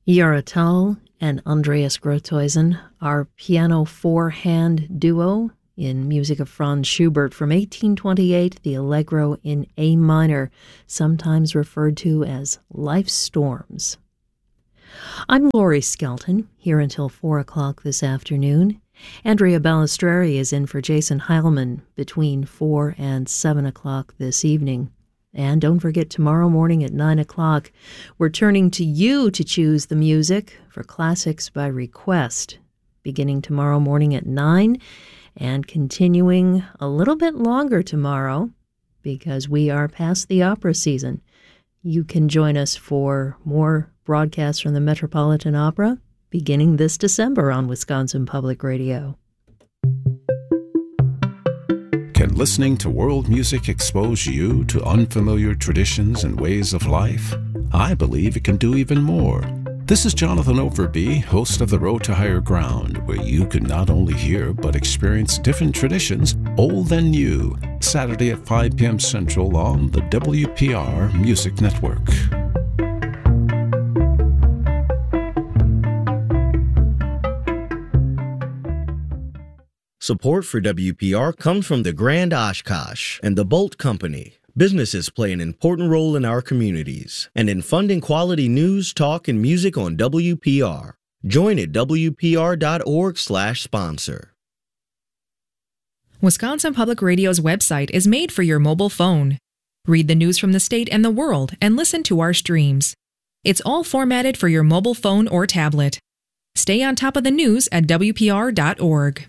Jura Tull and Andreas Grothuysen are piano four-hand duo in music of Franz Schubert from 1828, the Allegro in A minor, sometimes referred to as Life's Storms. I'm Laurie Skelton, here until 4 o'clock this afternoon. Andrea Balistreri is in for Jason Heilman between 4 and 7 o'clock this evening. And don't forget, tomorrow morning at 9 o'clock, we're turning to you to choose the music for Classics by Request, beginning tomorrow morning at 9 and continuing a little bit longer tomorrow because we are past the opera season. You can join us for more broadcasts from the Metropolitan Opera beginning this December on Wisconsin Public Radio. Can listening to world music expose you to unfamiliar traditions and ways of life? I believe it can do even more. This is Jonathan Overby, host of The Road to Higher Ground, where you can not only hear but experience different traditions, old and new, Saturday at 5 p.m. Central on the WPR Music Network. Support for WPR comes from the Grand Oshkosh and the Bolt Company. Businesses play an important role in our communities and in funding quality news, talk, and music on WPR. Join at WPR.org/sponsor. Wisconsin Public Radio's website is made for your mobile phone. Read the news from the state and the world and listen to our streams. It's all formatted for your mobile phone or tablet. Stay on top of the news at WPR.org.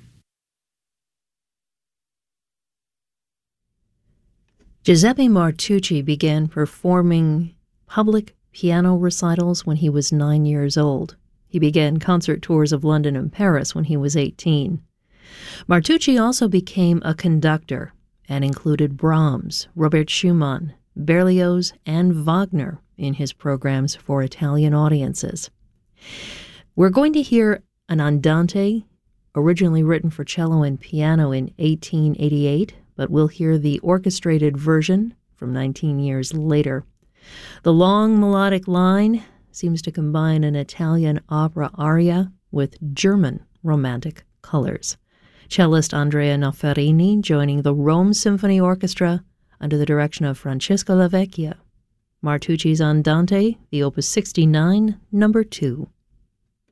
Giuseppe Martucci began performing public piano recitals when he was 9 years old. He began concert tours of London and Paris when he was 18. Martucci also became a conductor and included Brahms, Robert Schumann, Berlioz, and Wagner in his programs for Italian audiences. We're going to hear an Andante, originally written for cello and piano in 1888, but we'll hear the orchestrated version from 19 years later. The long melodic line seems to combine an Italian opera aria with German romantic colors. Cellist Andrea Noferini joining the Rome Symphony Orchestra under the direction of Francesca Lavecchia. Martucci's Andante, the Opus 69, number 2.